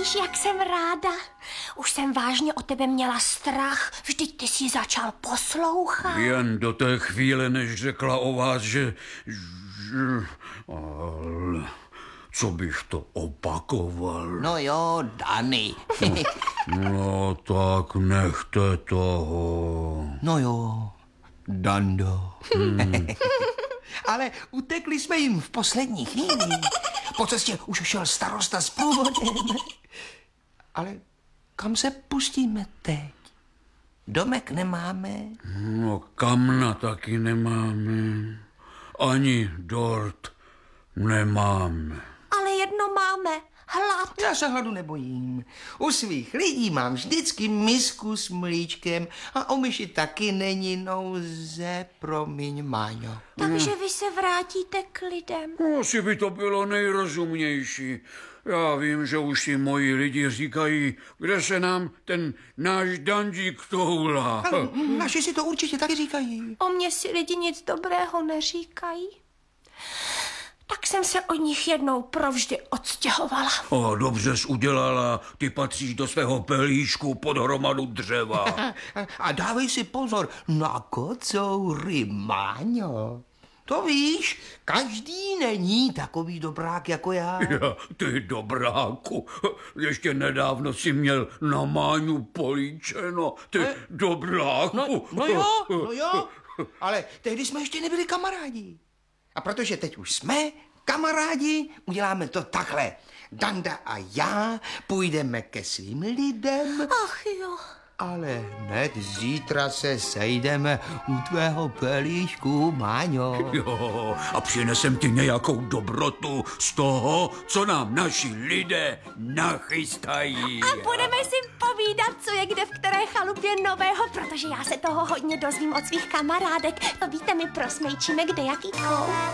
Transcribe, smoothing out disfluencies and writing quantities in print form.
Nevíš, jak jsem ráda. Už jsem vážně o tebe měla strach. Vždyť ty jsi začal poslouchat. Jen do té chvíle, než řekla o vás, že... Ale co bych to opakoval? No jo, Dany. No tak nechte toho. No jo, Dando. Ale utekli jsme jim v poslední chvíli. Po cestě už šel starosta s průvodem. Ale kam se pustíme teď? Domek nemáme? No kamna taky nemáme. Ani dort nemáme. Ale jedno máme. Hlad. Já se hladu nebojím. U svých lidí mám vždycky misku s mlíčkem a o myši taky není nouze, promiň, Máňo. Takže vy se vrátíte k lidem. Asi by to bylo nejrozumnější. Já vím, že už si moji lidi říkají, kde se nám ten náš Dandík toulá. Ale naši si to určitě taky říkají. O mě si lidi nic dobrého neříkají. Tak jsem se od nich jednou provždy odstěhovala. O, dobře jsi udělala, ty patříš do svého pelíšku pod hromadu dřeva. A dávej si pozor na kocoury, Máňo. To víš, každý není takový dobrák jako já. Ja, ty dobráku, ještě nedávno si měl na Máňu políčeno, ty dobráku. No jo, ale tehdy jsme ještě nebyli kamarádi. A protože teď už jsme kamarádi, uděláme to takhle. Danda a já půjdeme ke svým lidem. Ach jo. Ale hned zítra se sejdeme u tvého pelíšku, Máňo. Jo, a přinesem ti nějakou dobrotu z toho, co nám naši lidé nachystají. A budeme si povídat, co je kde v které chalupě nového, protože já se toho hodně dozvím od svých kamarádek. To víte, my prosmejčíme kde jaký kout.